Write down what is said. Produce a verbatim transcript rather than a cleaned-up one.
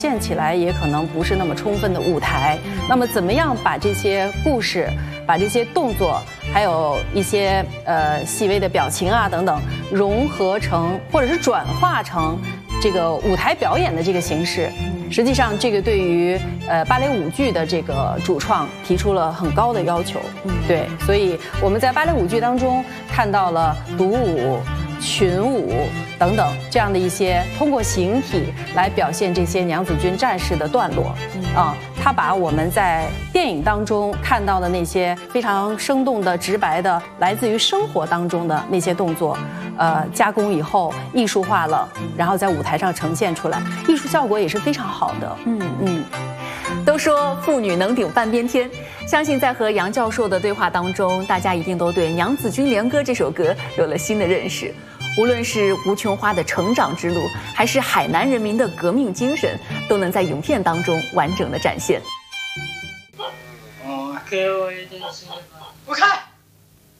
建起来也可能不是那么充分的舞台。那么怎么样把这些故事、把这些动作，还有一些呃细微的表情啊等等，融合成或者是转化成这个舞台表演的这个形式？实际上，这个对于呃芭蕾舞剧的这个主创提出了很高的要求。对，所以我们在芭蕾舞剧当中看到了独舞、群舞等等这样的一些通过形体来表现这些娘子军战士的段落。啊，他把我们在电影当中看到的那些非常生动的、直白的，来自于生活当中的那些动作，呃，加工以后艺术化了，然后在舞台上呈现出来，艺术效果也是非常好的。嗯嗯。 都说妇女能顶半边天，相信在和杨教授的对话当中，大家一定都对《娘子军连歌》这首歌有了新的认识。无论是吴琼花的成长之路，还是海南人民的革命精神，都能在影片当中完整的展现。 哦，给我一点时间，不看。